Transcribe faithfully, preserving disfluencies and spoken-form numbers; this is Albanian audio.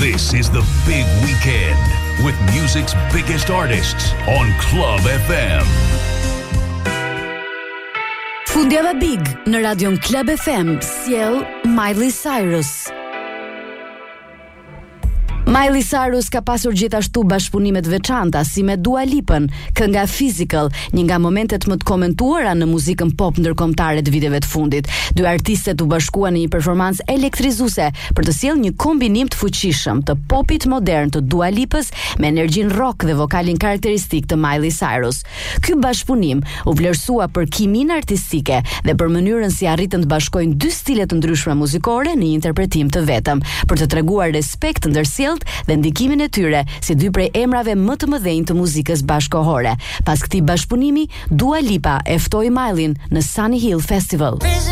This is the big weekend with music's biggest artists on Club F M. Fundjava Big në radion Club F M sjell Miley Cyrus. Miley Cyrus ka pasur gjithashtu bashkëpunime të veçanta si me Dua Lipën, kënga Physical, një nga momentet më të komentuara në muzikën pop ndërkombëtare të viteve të fundit. Dy artistet u bashkuan në një performancë elektrizuese për të sjellë një kombinim të fuqishëm të popit modern të Dua Lipës me energjinë rock dhe vokalin karakteristik të Miley Cyrus. Ky bashkëpunim u vlerësua për kimin artistike dhe për mënyrën si arritën të bashkojnë dy stile të ndryshme muzikore në një interpretim të vetëm, për të treguar respekt ndërsjellë dhe ndikimin e tyre si dy prej emrave më të mëdhenj të muzikës bashkëkohore. Pas këtij bashkëpunimi, Dua Lipa e ftoi Miley në Sunny Hill Festival.